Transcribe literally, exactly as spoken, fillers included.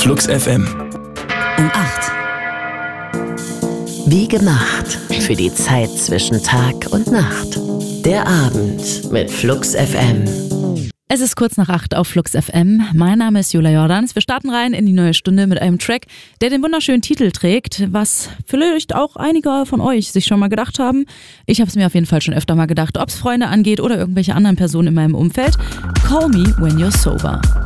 Flux F M. Um acht. Wie gemacht für die Zeit zwischen Tag und Nacht. Der Abend mit Flux F M. Es ist kurz nach acht auf Flux F M. Mein Name ist Julia Jordans. Wir starten rein in die neue Stunde mit einem Track, der den wunderschönen Titel trägt, was vielleicht auch einige von euch sich schon mal gedacht haben. Ich habe es mir auf jeden Fall schon öfter mal gedacht, ob es Freunde angeht oder irgendwelche anderen Personen in meinem Umfeld. Call Me When You're Sober.